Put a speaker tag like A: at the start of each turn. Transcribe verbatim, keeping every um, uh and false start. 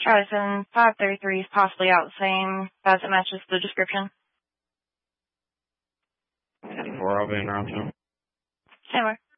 A: Charlie seven five thirty-three is possibly out the same as it matches the description.
B: ten four, I'll be in round two.
A: Anyway.